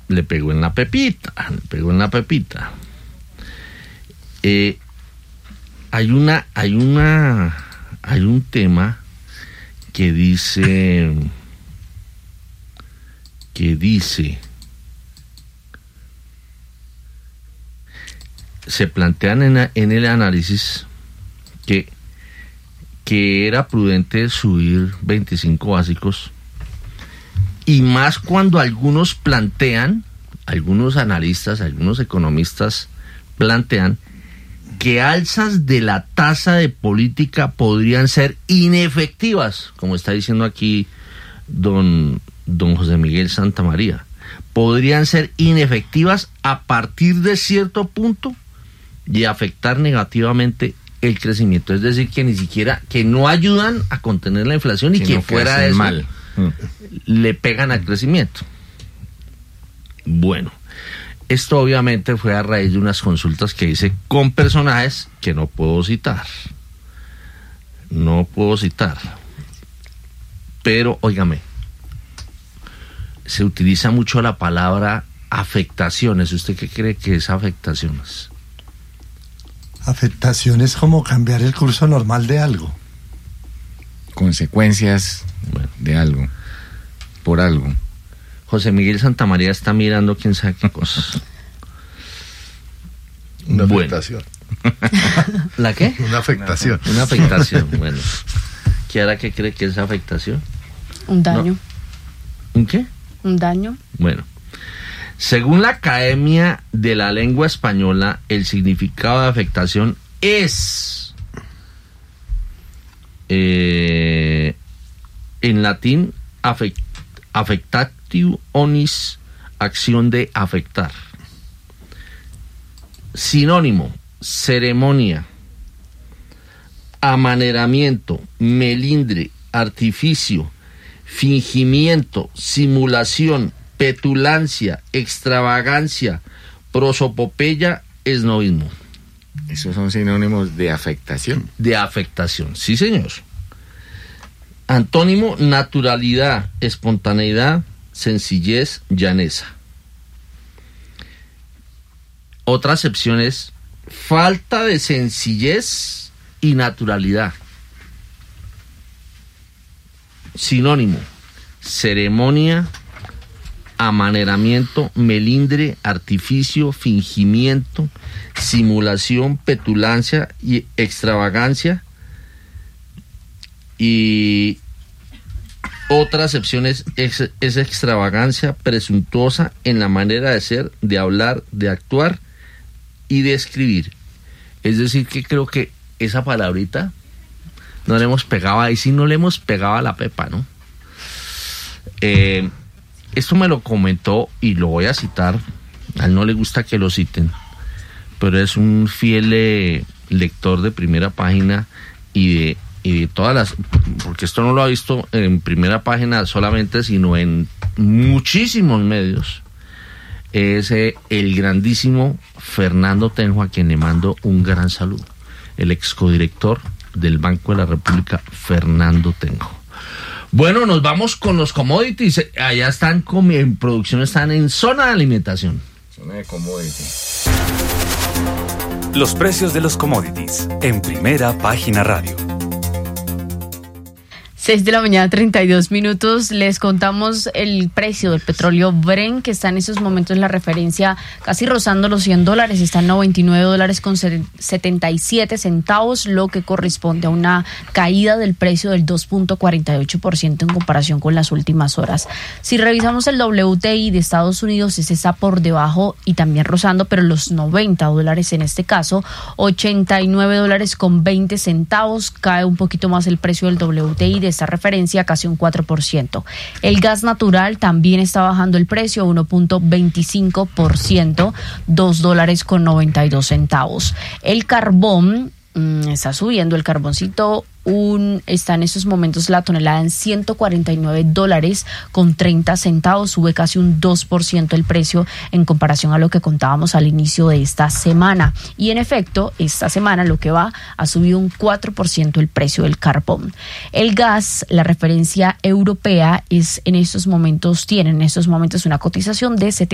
le pegó en la pepita. Hay un tema que dice se plantean en el análisis que era prudente subir 25 básicos, y más cuando algunos analistas, algunos economistas plantean que alzas de la tasa de política podrían ser inefectivas, como está diciendo aquí don José Miguel Santamaría. Podrían ser inefectivas a partir de cierto punto y afectar negativamente el crecimiento. Es decir, que ni siquiera, que no ayudan a contener la inflación, y que fuera de eso mal le pegan al crecimiento. Bueno, esto obviamente fue a raíz de unas consultas que hice con personajes que no puedo citar. Pero, óigame, se utiliza mucho la palabra afectaciones. ¿Usted qué cree que es afectaciones? Afectación es como cambiar el curso normal de algo. Consecuencias de algo, por algo. José Miguel Santamaría está mirando quién sabe qué cosas. Una afectación. ¿La qué? Una afectación. Una afectación, bueno. ¿Kiara qué cree que es afectación? Un daño. ¿No? ¿Un qué? Un daño. Bueno. Según la Academia de la Lengua Española, el significado de afectación es, en latín, affectatio onis, acción de afectar. Sinónimo: ceremonia, amaneramiento, melindre, artificio, fingimiento, simulación, petulancia, extravagancia, prosopopeya, esnovismo. Esos son sinónimos de afectación. De afectación, sí señor. Antónimo: naturalidad, espontaneidad, sencillez, llaneza. Otra acepción es falta de sencillez y naturalidad. Sinónimo: ceremonia, amaneramiento, melindre, artificio, fingimiento, simulación, petulancia y extravagancia. Y otra acepción es extravagancia presuntuosa en la manera de ser, de hablar, de actuar y de escribir. Es decir, que creo que esa palabrita no le hemos pegado ahí, sí no le hemos pegado a la pepa, ¿no? Esto me lo comentó, y lo voy a citar, a él no le gusta que lo citen, pero es un fiel lector de Primera Página y de todas las, porque esto no lo ha visto en Primera Página solamente, sino en muchísimos medios. Es el grandísimo Fernando Tenjo, a quien le mando un gran saludo, el excodirector del Banco de la República, Fernando Tenjo. Bueno, nos vamos con los commodities. Allá están, en producción, están en zona de alimentación. Zona de commodities. Los precios de los commodities en Primera Página Radio. 6:32 a.m. Les contamos el precio del petróleo Brent, que está en esos momentos en la referencia casi rozando los $100. Está en $99.77, lo que corresponde a una caída del precio del 2.48% en comparación con las últimas horas. Si revisamos el WTI de Estados Unidos, ese está por debajo y también rozando, pero los $90 en este caso, $89.20. Cae un poquito más el precio del WTI de esta referencia, casi un 4%. El gas natural también está bajando el precio 1.25%, $2.92. El carbón está subiendo, el carboncito está en estos momentos la tonelada en $149.30, sube casi un 2% el precio en comparación a lo que contábamos al inicio de esta semana. Y en efecto, esta semana lo que va ha subido un 4% el precio del carbón. El gas, la referencia europea, tiene en estos momentos una cotización de